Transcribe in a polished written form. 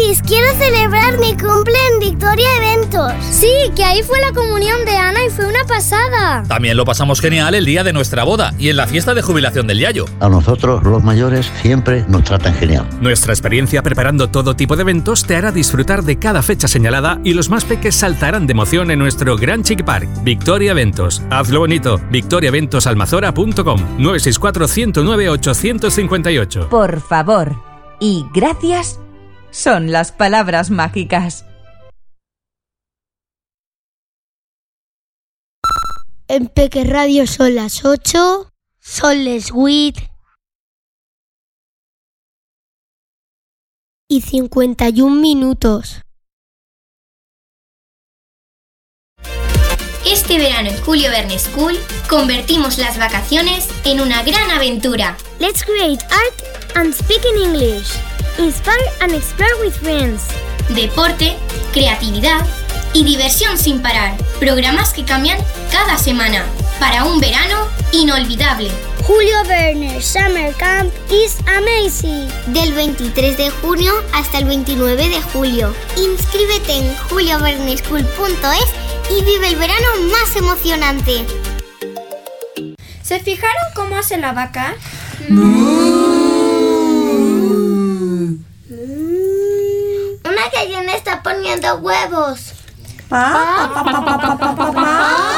Luis, quiero celebrar mi cumple en Victoria Eventos. Sí, que ahí fue la comunión de Ana y fue una pasada. También lo pasamos genial el día de nuestra boda y en la fiesta de jubilación del Yayo. A nosotros, los mayores, siempre nos tratan genial. Nuestra experiencia preparando todo tipo de eventos te hará disfrutar de cada fecha señalada y los más peques saltarán de emoción en nuestro Gran Chic Park. Victoria Eventos. Hazlo bonito. victoriaeventosalmazora.com 964 109 858. Por favor y gracias son las palabras mágicas. En Peque Radio son las 8, son les 8 y 51 minutos. Este verano en Julio Verne School convertimos las vacaciones en una gran aventura. Let's create art and speak in English. Inspire and explore with friends. Deporte, creatividad y diversión sin parar. Programas que cambian cada semana para un verano inolvidable. Julio Verne Summer Camp is amazing. Del 23 de junio hasta el 29 de julio. Inscríbete en julioverneschool.es y vive el verano más emocionante. ¿Se fijaron cómo hace la vaca? Una gallina está poniendo huevos. Pa, pa, pa, pa, pa, pa, pa, pa.